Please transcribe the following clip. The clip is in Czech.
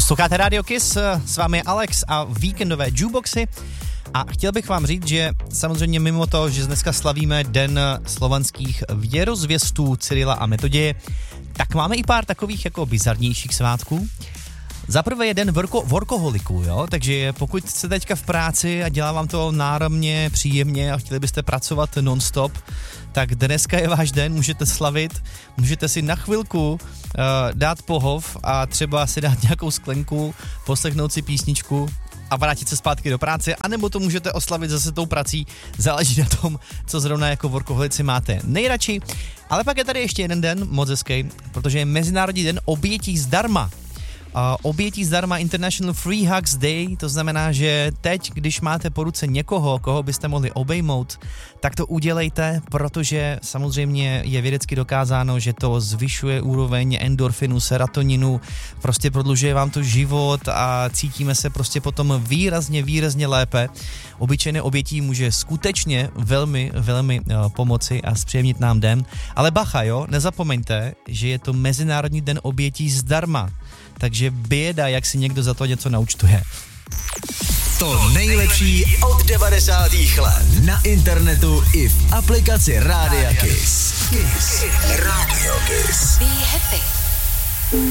Posloucháte Radio Kiss, s vámi je Alex a víkendové jukeboxy. A chtěl bych vám říct, že samozřejmě mimo to, že dneska slavíme Den slovanských věrozvěstů Cyrila a Metoděje, tak máme i pár takových jako bizarnějších svátků. Zaprvé je den workoholiků, jo, takže pokud jste teďka v práci a dělá vám to náramně, příjemně a chtěli byste pracovat non-stop, tak dneska je váš den, můžete slavit, můžete si na chvilku dát pohov a třeba si dát nějakou sklenku, poslechnout si písničku a vrátit se zpátky do práce, anebo to můžete oslavit zase tou prací, záleží na tom, co zrovna jako workoholici máte nejradši. Ale pak je tady ještě jeden den, moc hezký, protože je Mezinárodní den obětí zdarma. Obětí zdarma International Free Hugs Day, to znamená, že teď, když máte po ruce někoho, koho byste mohli obejmout, tak to udělejte, protože samozřejmě je vědecky dokázáno, že to zvyšuje úroveň endorfinu, serotoninu, prostě prodlužuje vám to život a cítíme se prostě potom výrazně lépe. Obyčejné obětí může skutečně velmi pomoci a zpříjemnit nám den. Ale bacha, jo, nezapomeňte, že je to Mezinárodní den obětí zdarma. Takže běda, jak si někdo za to něco naúčtuje. To nejlepší od 90. let na internetu i v aplikaci Rádia Kiss. Radio Kiss. Be happy.